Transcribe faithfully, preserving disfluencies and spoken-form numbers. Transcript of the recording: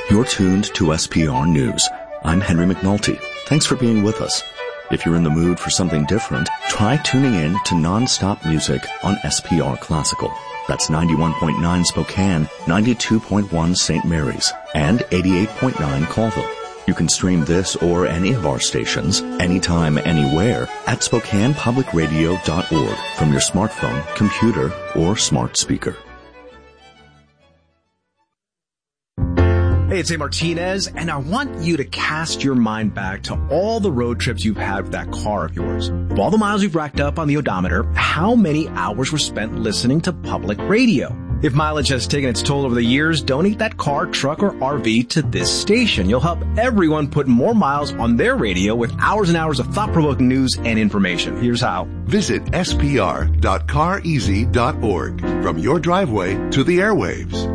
You're tuned to S P R News. I'm Henry McNulty. Thanks for being with us. If you're in the mood for something different, try tuning in to non-stop music on S P R Classical. That's ninety-one point nine Spokane, ninety-two point one Saint Mary's, and eighty-eight point nine Colville. You can stream this or any of our stations, anytime, anywhere, at spokane public radio dot org from your smartphone, computer, or smart speaker. Hey, it's A. Martinez, and I want you to cast your mind back to all the road trips you've had with that car of yours. Of all the miles you've racked up on the odometer, how many hours were spent listening to public radio? If mileage has taken its toll over the years, donate that car, truck, or R V to this station. You'll help everyone put more miles on their radio with hours and hours of thought-provoking news and information. Here's how. Visit S P R dot car easy dot org. From your driveway to the airwaves.